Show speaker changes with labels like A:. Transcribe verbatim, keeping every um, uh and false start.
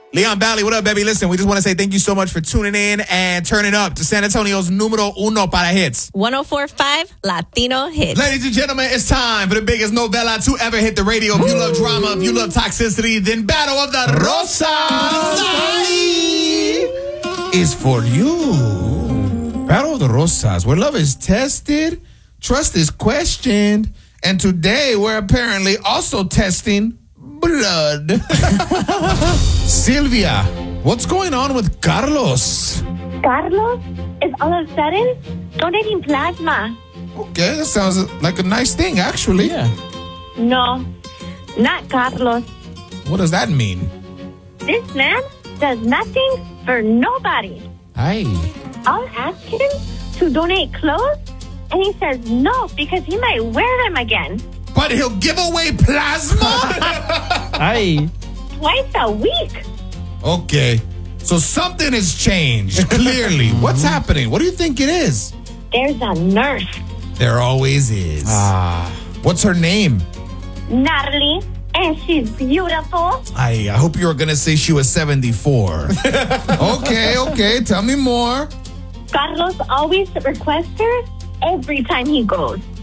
A: Leon Valley, what up, baby? Listen, we just want to say thank you so much for tuning in and turning up to San Antonio's numero uno para hits.
B: one oh four point five Latino Hits.
A: Ladies and gentlemen, it's time for the biggest novela to ever hit the radio. If you love drama, if you love toxicity, then Battle of the Rosas is for you. Battle of the Rosas, where love is tested, trust is questioned, and today we're apparently also testing blood. Sylvia, what's going on with Carlos?
C: Carlos is all of a sudden donating plasma.
A: Okay, that sounds like a nice thing, actually.
D: Yeah.
C: No, not Carlos.
A: What does that mean?
C: This man does nothing for nobody.
D: Ay.
C: I'll ask him to donate clothes, and he says no because he might wear them again.
A: But he'll give away plasma?
D: Ay.
C: Twice a week.
A: Okay, so something has changed, clearly. What's happening? What do you think it is?
C: There's a nurse,
A: There always is.
D: Ah.
A: What's her name?
C: Natalie, and she's beautiful.
A: I, I hope you were going to say she was seventy-four. Okay, okay, tell me more.
C: Carlos always requests her every time he goes.